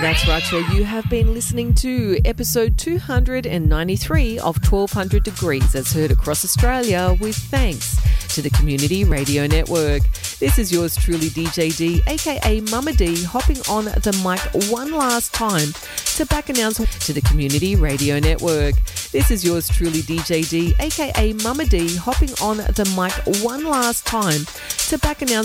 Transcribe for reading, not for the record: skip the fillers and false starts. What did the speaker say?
That's right, sure. You have been listening to episode 293 of 1200 Degrees, as heard across Australia, with thanks to the Community Radio Network. This is yours truly, DJ D, aka Mama D, hopping on the mic one last time to back announce to the Community Radio Network. This is yours truly, DJ D, aka Mama D, hopping on the mic one last time to back announce